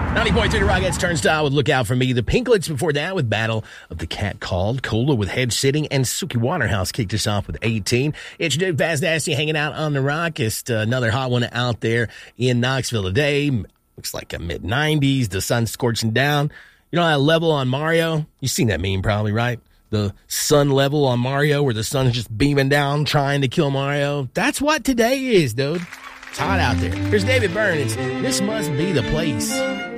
90.3 The Rockettes Turnstile with Look Out For Me. The Pinklets before that with Battle of the Cat Called. Cola with Head Sitting. And Suki Waterhouse kicked us off with 18. It's your dude, Fast Nasty, hanging out on the rock. Just another hot one out there in Knoxville today. Looks like a mid-90s. The sun's scorching down. You know that level on Mario? You've seen that meme probably, right? The sun level on Mario where the sun's just beaming down trying to kill Mario. That's what today is, dude. It's hot out there. Here's David Byrne. It's This Must Be the Place.